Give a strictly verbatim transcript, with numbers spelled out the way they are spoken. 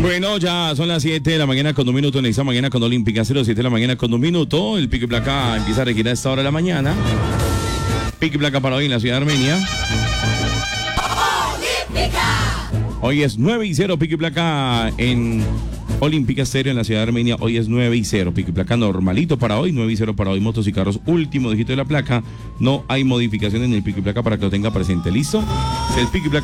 Bueno, ya son las siete de la mañana con un minuto en esta mañana con Olímpica, cero siete de la mañana con un minuto. El pico y placa empieza a regir a esta hora de la mañana. Pico y placa para hoy en la ciudad de Armenia. Olímpica. Hoy es nueve y cero, pico y placa en Olímpica Estéreo en la ciudad de Armenia. Hoy es nueve y cero, pico y placa normalito para hoy, nueve y cero para hoy, motos y carros, último dígito de la placa. No hay modificación en el pico y placa para que lo tenga presente. ¿Listo? El pico y placa